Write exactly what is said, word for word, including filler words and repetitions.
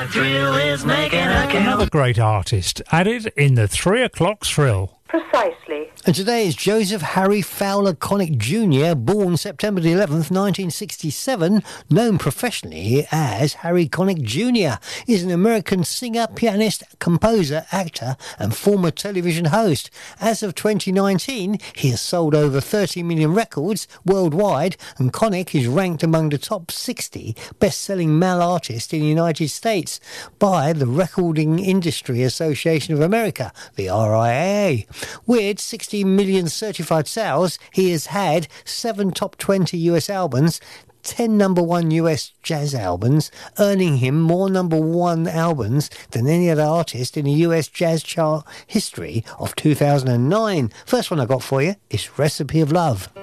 Thrill is making a Another great artist added in the three o'clock thrill. Precisely. And today is Joseph Harry Fowler Connick Junior, born September the eleventh, nineteen sixty-seven, known professionally as Harry Connick Junior He's an American singer, pianist, composer, actor and former television host. As of twenty nineteen, he has sold over thirty million records worldwide, and Connick is ranked among the top sixty best-selling male artists in the United States by the Recording Industry Association of America, the R I A A. With sixty million certified sales, he has had seven top twenty U S albums, ten number one U S jazz albums, earning him more number one albums than any other artist in the U S jazz chart history of two thousand nine. First one I got for you is Recipe of Love.